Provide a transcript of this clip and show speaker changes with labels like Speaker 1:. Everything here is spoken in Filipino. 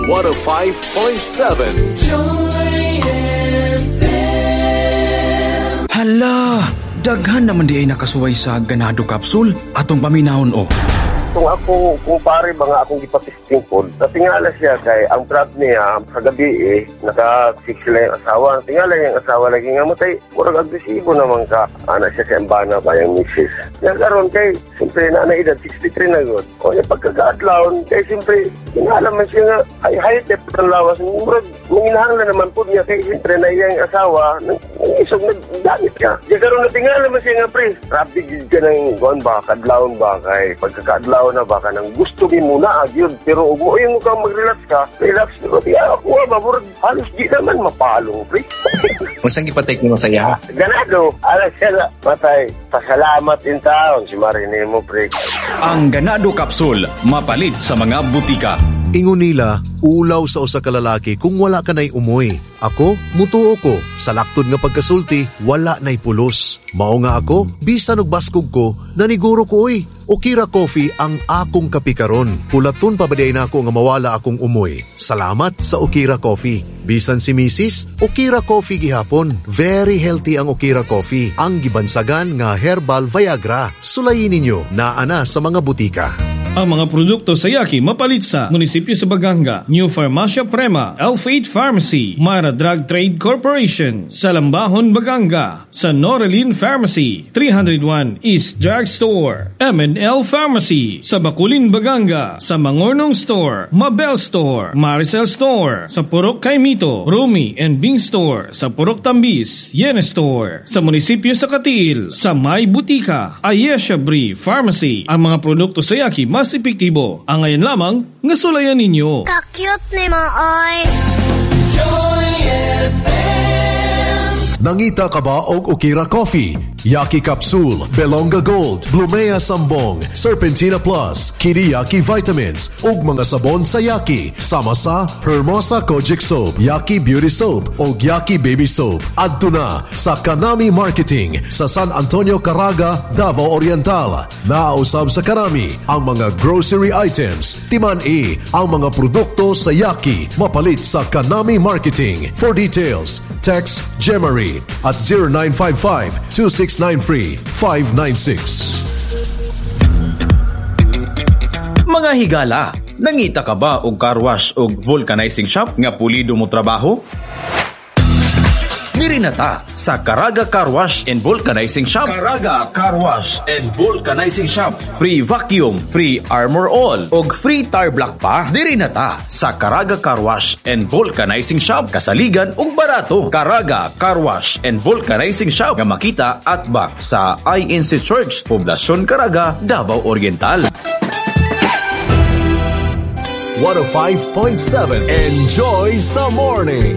Speaker 1: 105.7 Joy FM.
Speaker 2: Hala, daghan naman di ay nakasuway sa ganado capsule atong paminahon o.
Speaker 3: Kung ako, kumpare mga akong ipatisting po, natingala siya kay ang trap niya sa gabi naka-fix sila yung asawa. Tingala yung asawa lagi nga matay. Murag agresibo naman ka. Anak siya sa embana pa yung misis. Nagkaroon kay, siyempre na edad, 63 na good. O yung pagkakaadlaw, kay siyempre, tingala man siya nga, ay high-tep ng lawas. Murag, manginahanglan naman po niya kay siyempre na iyang asawa, isog nagdamit ka. Nagkaroon na tingala man siya nga, pre, rapid ka ng gawin ba, kadlawon ba, kay pagkakaadlaw na baka nang gusto mo muna yun, pero umuwi mo kang mag-relax ka, relax mo, ako mabur, halos di naman mapalong, pre.
Speaker 4: Kung saan ipatake mo sa iya?
Speaker 3: Ganado, alas siya na, matay, pasalamat in taon, si Marine mo, pre.
Speaker 2: Ang ganado capsule, mapalit sa mga butika.
Speaker 1: Ingon nila, ulaw sa usa ka lalaki kung wala ka na'y umuwi. Ako, mutuo ko. Sa laktod nga pagkasulti, wala na'y pulos. Mao nga ako, bisan og baskog ko, naniguro ko Okira Coffee ang akong kapikaron. Pulaton pabaday na ako nga mawala akong umuwi. Salamat sa Okira Coffee. Bisan si Mrs., Okira Coffee gihapon. Very healthy ang Okira Coffee. Ang gibansagan nga herbal Viagra. Sulayin ninyo, naana sa mga butika.
Speaker 5: Ang mga produkto sa Yaki mapalit sa Munisipyo sa Baganga, New Farmacia Prema, L8 Pharmacy, Mara Drug Trade Corporation, Salambahon, Baganga, sa Norelin Pharmacy, 301 East Drug Store, M&L Pharmacy, sa Bakulin, Baganga, sa Mangornong Store, Mabel Store, Maricel Store, sa Purok Kaimito, Rumi and Bing Store, sa Purok Tambis, Yene Store, sa Munisipyo sa Katil, sa May Butika, Ayesha Brie Pharmacy. Ang mga produkto sa Yaki mas epektibo. Ang ngayon lamang, nasulayan ninyo.
Speaker 6: Ka-cute ni Maoy.
Speaker 1: Joy FM. Nangita ka ba og Okira Coffee? Yaki Capsule, Belonga Gold, Blumea Sambong, Serpentina Plus, Kiriyaki Vitamins, ug mga sabon sa Yaki, sama sa Hermosa Kojic Soap, Yaki Beauty Soap, ug Yaki Baby Soap. Adto na sa Kanami Marketing sa San Antonio, Caraga, Davao Oriental. Naausab sa Kanami ang mga grocery items, timan ang mga produkto sa Yaki, mapalit sa Kanami Marketing. For details, text Gemary at 0955-2693-596.
Speaker 2: Mga higala, nangita ka ba og car wash og vulcanizing shop nga pulido mo trabaho? Diri na ta sa Caraga Car Wash and Vulcanizing Shop. Caraga Car Wash and Vulcanizing Shop. Free vacuum, free armor all, og free tire block pa. Diri na ta sa Caraga Car Wash and Vulcanizing Shop. Kasaligan ug barato. Caraga Car Wash and Vulcanizing Shop nga makita at back sa INC Church, Poblasyon Caraga, Davao Oriental.
Speaker 1: 105.7 Enjoy sa morning.